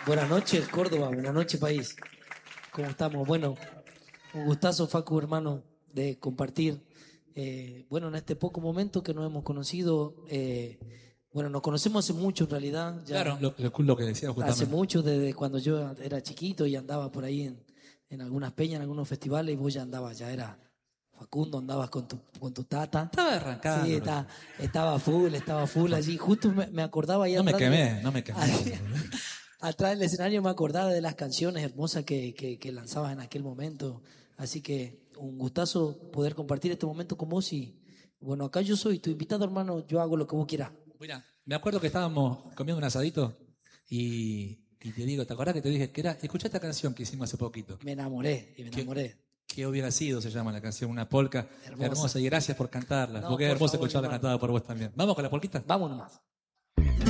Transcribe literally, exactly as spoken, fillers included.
Buenas noches, Córdoba. Buenas noches, país. ¿Cómo estamos? Bueno, un gustazo, Facu, hermano, de compartir. Eh, bueno, en este poco momento que nos hemos conocido, eh, bueno, nos conocemos hace mucho en realidad. Ya Claro, lo, lo, lo que decía justamente. hace mucho, desde cuando yo era chiquito y andaba por ahí en, en algunas peñas, en algunos festivales, y vos ya andabas, ya era Facundo, andabas con tu, con tu tata. Estaba arrancando. Sí, estaba, estaba full, estaba full allí. Justo me, me acordaba ahí No me atrás quemé, de- no me quemé. Atrás del escenario me acordaba de las canciones hermosas que, que, que lanzabas en aquel momento. Así que un gustazo poder compartir este momento con vos. Y bueno, acá yo soy tu invitado, hermano. Yo hago lo que vos quieras. Mira, me acuerdo que estábamos comiendo un asadito y, y te digo, ¿te acordás que te dije que era, escuchá esta canción que hicimos hace poquito? Me enamoré y me ¿Qué? enamoré. ¿Qué hubiera sido? Se llama la canción, una polca Hermosa. hermosa, y gracias por cantarla, No, porque es por hermoso favor, escucharla hermano. cantada por vos también. ¿Vamos con la polquita? Vamos nomás.